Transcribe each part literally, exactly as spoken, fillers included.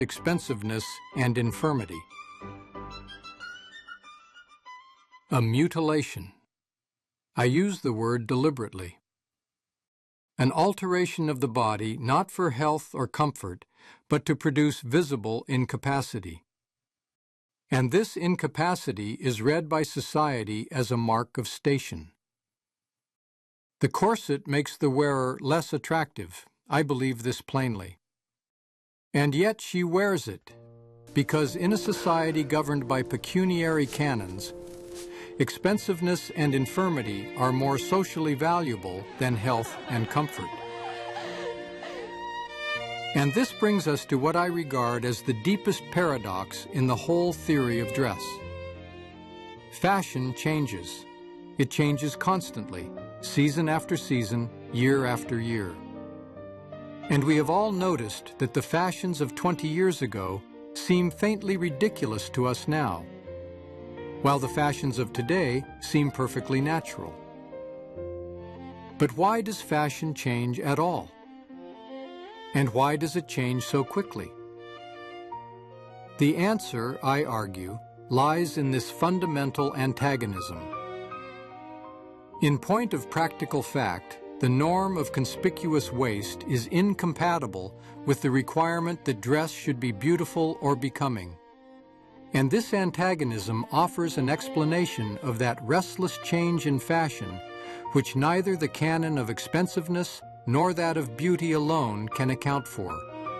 expensiveness and infirmity. A mutilation. I use the word deliberately. An alteration of the body not for health or comfort, but to produce visible incapacity. And this incapacity is read by society as a mark of station. The corset makes the wearer less attractive. I believe this plainly. And yet she wears it, because in a society governed by pecuniary canons, expensiveness and infirmity are more socially valuable than health and comfort. And this brings us to what I regard as the deepest paradox in the whole theory of dress. Fashion changes. It changes constantly, season after season, year after year. And we have all noticed that the fashions of twenty years ago seem faintly ridiculous to us now, while the fashions of today seem perfectly natural. But why does fashion change at all? And why does it change so quickly? The answer, I argue, lies in this fundamental antagonism. In point of practical fact, the norm of conspicuous waist is incompatible with the requirement that dress should be beautiful or becoming. And this antagonism offers an explanation of that restless change in fashion, which neither the canon of expensiveness nor that of beauty alone can account for.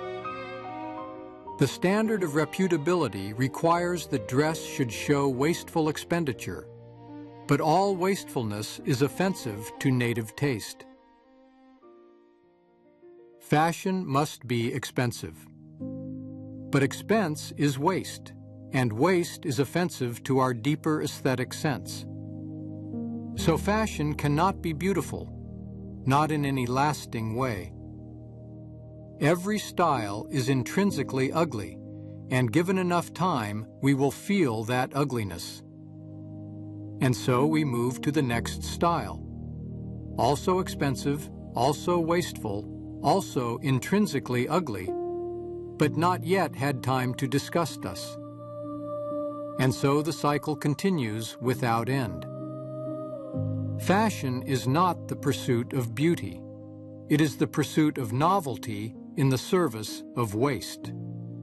The standard of reputability requires that dress should show wasteful expenditure, but all wastefulness is offensive to native taste. Fashion must be expensive. But expense is waste, and waste is offensive to our deeper aesthetic sense. So fashion cannot be beautiful, not in any lasting way. Every style is intrinsically ugly, and given enough time, we will feel that ugliness. And so we move to the next style. Also expensive, also wasteful, also intrinsically ugly, but not yet had time to disgust us. And so the cycle continues without end. Fashion is not the pursuit of beauty. It is the pursuit of novelty in the service of waste.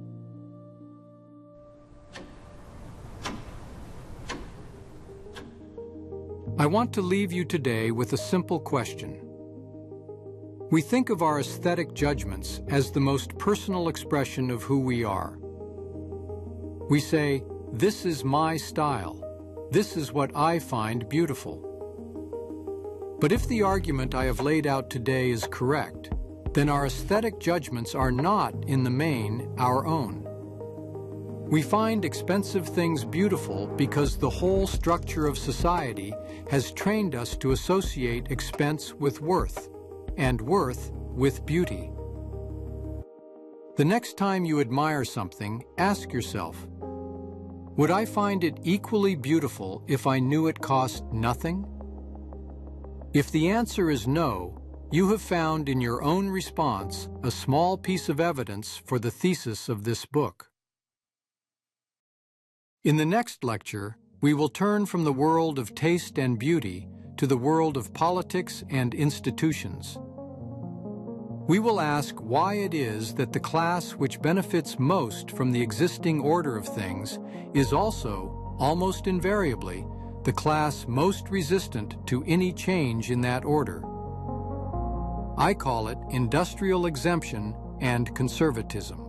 I want to leave you today with a simple question. We think of our aesthetic judgments as the most personal expression of who we are. We say, "This is my style. This is what I find beautiful." But if the argument I have laid out today is correct, then our aesthetic judgments are not, in the main, our own. We find expensive things beautiful because the whole structure of society has trained us to associate expense with worth, and worth with beauty. The next time you admire something, ask yourself, would I find it equally beautiful if I knew it cost nothing? If the answer is no, you have found in your own response a small piece of evidence for the thesis of this book. In the next lecture, we will turn from the world of taste and beauty to the world of politics and institutions. We will ask why it is that the class which benefits most from the existing order of things is also, almost invariably, the class most resistant to any change in that order. I call it industrial exemption and conservatism.